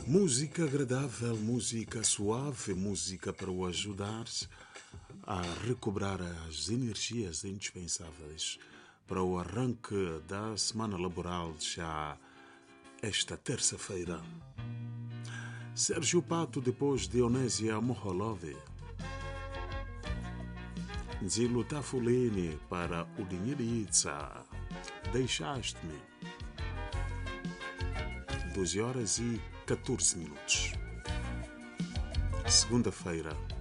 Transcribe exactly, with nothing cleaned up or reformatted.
Música agradável, música suave, música para o ajudar a recobrar as energias indispensáveis para o arranque da semana laboral já esta terça-feira. Sérgio Pato, depois de Onésia Moholove. Zilo Tafulini para o Dinheritza. Deixaste-me. doze horas e catorze minutos. Segunda-feira.